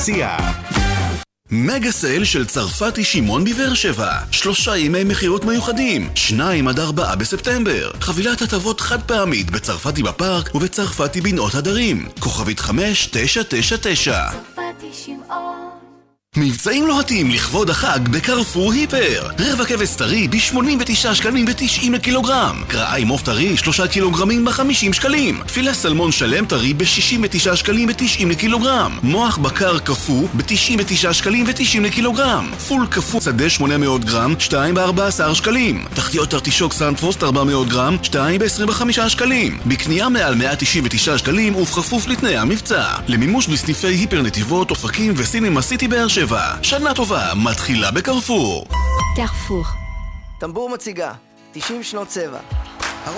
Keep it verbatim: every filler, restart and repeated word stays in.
התעשייה. מגה סייל של צרפתי שמעון בבאר שבע. שלושה ימי מחירות מיוחדים, שניים עד ארבעה בספטמבר. חבילת הטבות חד פעמית בצרפתי בפארק ובצרפתי בנאות הדרים. כוכבית חמש תשע תשע תשע. צרפתי שמעון. מבצעים לוהטים לכבוד החג בקרפור היפר. רבע כבש טרי ב-שמונים ותשעה שקלים ו-תשעים לקילוגרם. קרעי מוף טרי שלושה קילוגרמים ב-חמישים שקלים. פילה סלמון שלם טרי ב-שישים ותשעה שקלים ו-תשעים לקילוגרם. מוח בקר קפוא ב-תשעים ותשעה שקלים ו-תשעים לקילוגרם. פול קפוא שדה שמונה מאות גרם, שתיים ב-ארבעה עשר שקלים. תחתיות ארטישוק סנפרוסט ארבע מאות גרם, שתיים ב-עשרים וחמישה שקלים. בקנייה מעל מאה תשעים ותשעה שקלים ובכפוף לתנאי המבצע. למימוש בסניפי היפר נתיבות, אופקים וסינמה סיטי באר שבע. שנה טובה מתחילה בקרפור. קרפור. טמבור מציגה תשעים שנות צבע.